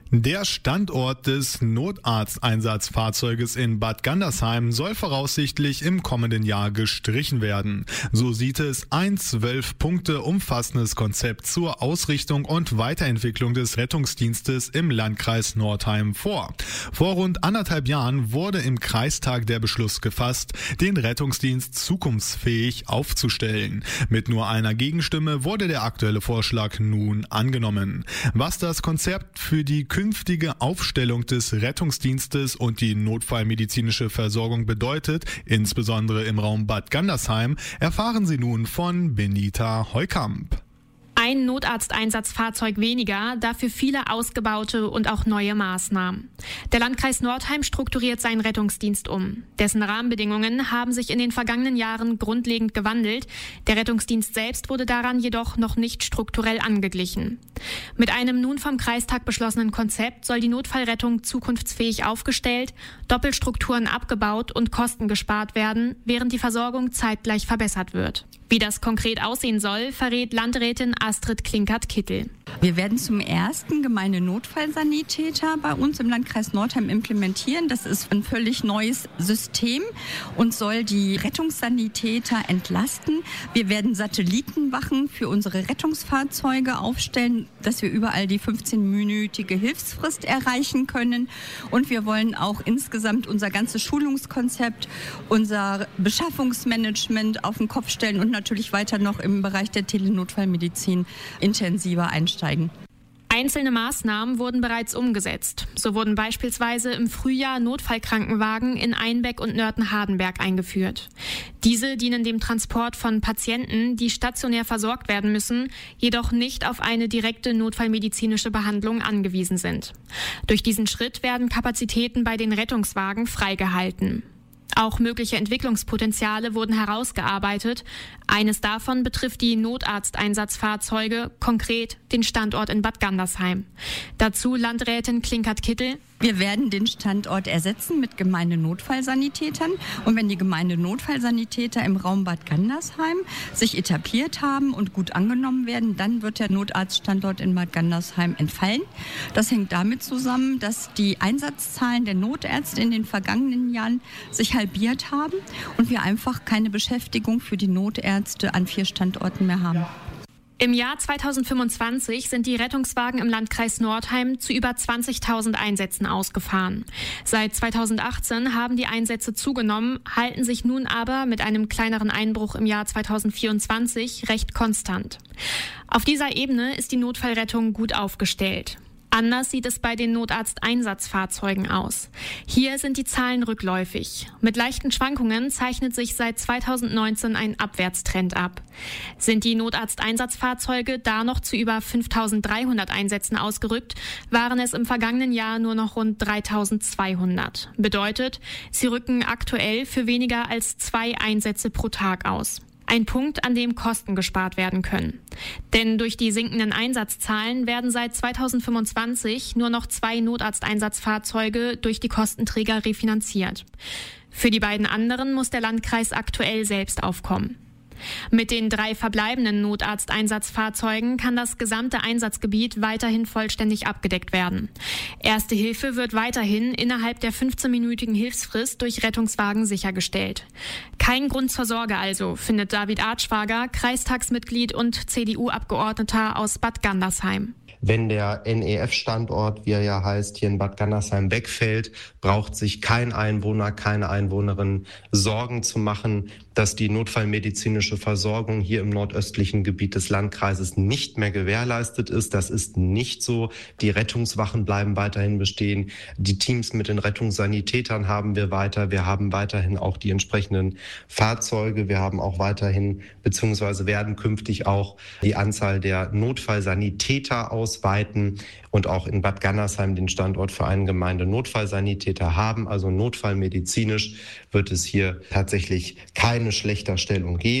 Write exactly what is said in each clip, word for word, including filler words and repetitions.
Der Standort des Notarzteinsatzfahrzeuges in Bad Gandersheim soll voraussichtlich im kommenden Jahr gestrichen werden. So sieht es ein zwölf Punkte umfassendes Konzept zur Ausrichtung und Weiterentwicklung des Rettungsdienstes im Landkreis Northeim vor. Vor rund anderthalb Jahren wurde im Kreistag der Beschluss gefasst, den Rettungsdienst zukunftsfähig aufzustellen. Mit nur einer Gegenstimme wurde der aktuelle Vorschlag nun angenommen. Was das Konzept für die künftige Aufstellung des Rettungsdienstes und die notfallmedizinische Versorgung bedeutet, insbesondere im Raum Bad Gandersheim, erfahren Sie nun von Benita Heukamp. Ein Notarzteinsatzfahrzeug weniger, dafür viele ausgebaute und auch neue Maßnahmen. Der Landkreis Northeim strukturiert seinen Rettungsdienst um. Dessen Rahmenbedingungen haben sich in den vergangenen Jahren grundlegend gewandelt. Der Rettungsdienst selbst wurde daran jedoch noch nicht strukturell angeglichen. Mit einem nun vom Kreistag beschlossenen Konzept soll die Notfallrettung zukunftsfähig aufgestellt, Doppelstrukturen abgebaut und Kosten gespart werden, während die Versorgung zeitgleich verbessert wird. Wie das konkret aussehen soll, verrät Landrätin Astrid Klinkert-Kittel. Wir werden zum ersten Gemeindenotfallsanitäter bei uns im Landkreis Northeim implementieren. Das ist ein völlig neues System und soll die Rettungssanitäter entlasten. Wir werden Satellitenwachen für unsere Rettungsfahrzeuge aufstellen, dass wir überall die fünfzehnminütige Hilfsfrist erreichen können. Und wir wollen auch insgesamt unser ganzes Schulungskonzept, unser Beschaffungsmanagement auf den Kopf stellen und natürlich weiter noch im Bereich der Telenotfallmedizin intensiver einsteigen. Einzelne Maßnahmen wurden bereits umgesetzt. So wurden beispielsweise im Frühjahr Notfallkrankenwagen in Einbeck und Nörten-Hardenberg eingeführt. Diese dienen dem Transport von Patienten, die stationär versorgt werden müssen, jedoch nicht auf eine direkte notfallmedizinische Behandlung angewiesen sind. Durch diesen Schritt werden Kapazitäten bei den Rettungswagen freigehalten. Auch mögliche Entwicklungspotenziale wurden herausgearbeitet. Eines davon betrifft die Notarzteinsatzfahrzeuge, konkret den Standort in Bad Gandersheim. Dazu Landrätin Klinkert-Kittel. Wir werden den Standort ersetzen mit Gemeindenotfallsanitätern. Und wenn die Gemeindenotfallsanitäter im Raum Bad Gandersheim sich etabliert haben und gut angenommen werden, dann wird der Notarztstandort in Bad Gandersheim entfallen. Das hängt damit zusammen, dass die Einsatzzahlen der Notärzte in den vergangenen Jahren sich halbiert haben und wir einfach keine Beschäftigung für die Notärzte an vier Standorten mehr haben. Im Jahr zweitausendfünfundzwanzig sind die Rettungswagen im Landkreis Northeim zu über zwanzigtausend Einsätzen ausgefahren. Seit zweitausendachtzehn haben die Einsätze zugenommen, halten sich nun aber mit einem kleineren Einbruch im Jahr zweitausendvierundzwanzig recht konstant. Auf dieser Ebene ist die Notfallrettung gut aufgestellt. Anders sieht es bei den Notarzteinsatzfahrzeugen aus. Hier sind die Zahlen rückläufig. Mit leichten Schwankungen zeichnet sich seit zweitausendneunzehn ein Abwärtstrend ab. Sind die Notarzteinsatzfahrzeuge da noch zu über fünftausenddreihundert Einsätzen ausgerückt, waren es im vergangenen Jahr nur noch rund dreitausendzweihundert. Bedeutet, sie rücken aktuell für weniger als zwei Einsätze pro Tag aus. Ein Punkt, an dem Kosten gespart werden können. Denn durch die sinkenden Einsatzzahlen werden seit zweitausendfünfundzwanzig nur noch zwei Notarzteinsatzfahrzeuge durch die Kostenträger refinanziert. Für die beiden anderen muss der Landkreis aktuell selbst aufkommen. Mit den drei verbleibenden Notarzteinsatzfahrzeugen kann das gesamte Einsatzgebiet weiterhin vollständig abgedeckt werden. Erste Hilfe wird weiterhin innerhalb der fünfzehnminütigen Hilfsfrist durch Rettungswagen sichergestellt. Kein Grund zur Sorge also, findet David Artschwager, Kreistagsmitglied und C D U-Abgeordneter aus Bad Gandersheim. Wenn der N E F-Standort, wie er ja heißt, hier in Bad Gandersheim wegfällt, braucht sich kein Einwohner, keine Einwohnerin Sorgen zu machen, dass die notfallmedizinische Versorgung hier im nordöstlichen Gebiet des Landkreises nicht mehr gewährleistet ist. Das ist nicht so. Die Rettungswachen bleiben weiterhin bestehen. Die Teams mit den Rettungssanitätern haben wir weiter. Wir haben weiterhin auch die entsprechenden Fahrzeuge. Wir haben auch weiterhin, beziehungsweise werden künftig auch die Anzahl der Notfallsanitäter ausweiten und auch in Bad Gandersheim den Standort für einen Gemeindenotfallsanitäter haben. Also notfallmedizinisch wird es hier tatsächlich keine Schlechterstellung geben.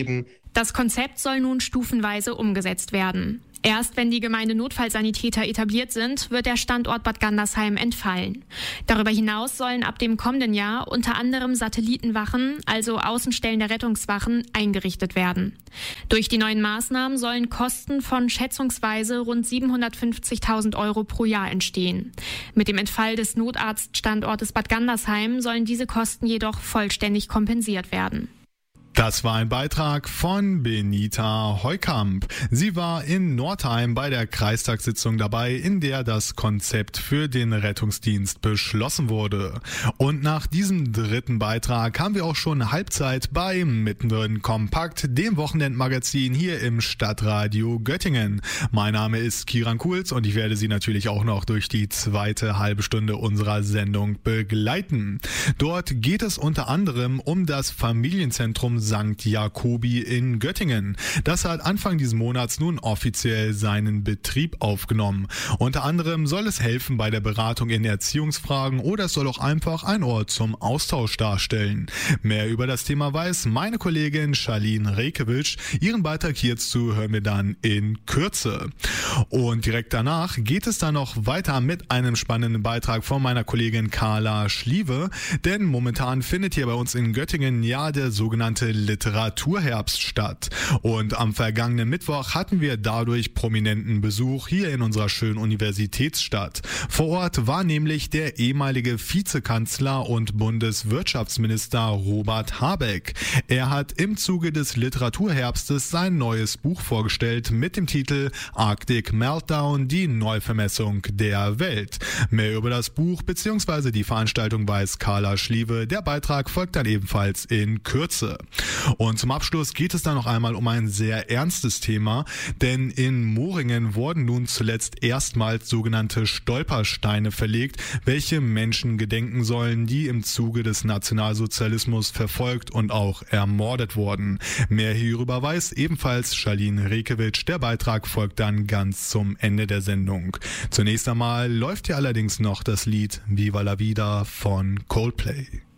Das Konzept soll nun stufenweise umgesetzt werden. Erst wenn die Gemeindenotfallsanitäter etabliert sind, wird der Standort Bad Gandersheim entfallen. Darüber hinaus sollen ab dem kommenden Jahr unter anderem Satellitenwachen, also Außenstellen der Rettungswachen, eingerichtet werden. Durch die neuen Maßnahmen sollen Kosten von schätzungsweise rund siebenhundertfünfzigtausend Euro pro Jahr entstehen. Mit dem Entfall des Notarztstandortes Bad Gandersheim sollen diese Kosten jedoch vollständig kompensiert werden. Das war ein Beitrag von Benita Heukamp. Sie war in Nordheim bei der Kreistagssitzung dabei, in der das Konzept für den Rettungsdienst beschlossen wurde. Und nach diesem dritten Beitrag haben wir auch schon Halbzeit bei Mittendrin Kompakt, dem Wochenendmagazin hier im Stadtradio Göttingen. Mein Name ist Kiran Kuhls und ich werde Sie natürlich auch noch durch die zweite halbe Stunde unserer Sendung begleiten. Dort geht es unter anderem um das Familienzentrum Sankt Jakobi in Göttingen. Das hat Anfang dieses Monats nun offiziell seinen Betrieb aufgenommen. Unter anderem soll es helfen bei der Beratung in Erziehungsfragen oder es soll auch einfach ein Ort zum Austausch darstellen. Mehr über das Thema weiß meine Kollegin Charlene Rekewitsch. Ihren Beitrag hierzu hören wir dann in Kürze. Und direkt danach geht es dann noch weiter mit einem spannenden Beitrag von meiner Kollegin Carla Schliewe, denn momentan findet hier bei uns in Göttingen ja der sogenannte Literaturherbst statt. Und am vergangenen Mittwoch hatten wir dadurch prominenten Besuch hier in unserer schönen Universitätsstadt. Vor Ort war nämlich der ehemalige Vizekanzler und Bundeswirtschaftsminister Robert Habeck. Er hat im Zuge des Literaturherbstes sein neues Buch vorgestellt mit dem Titel Arctic Meltdown, die Neuvermessung der Welt. Mehr über das Buch bzw. die Veranstaltung weiß Carla Schliewe. Der Beitrag folgt dann ebenfalls in Kürze. Und zum Abschluss geht es dann noch einmal um ein sehr ernstes Thema, denn in Moringen wurden nun zuletzt erstmals sogenannte Stolpersteine verlegt, welche Menschen gedenken sollen, die im Zuge des Nationalsozialismus verfolgt und auch ermordet wurden. Mehr hierüber weiß ebenfalls Charlene Rekewitsch. Der Beitrag folgt dann ganz zum Ende der Sendung. Zunächst einmal läuft hier allerdings noch das Lied Viva la Vida von Coldplay.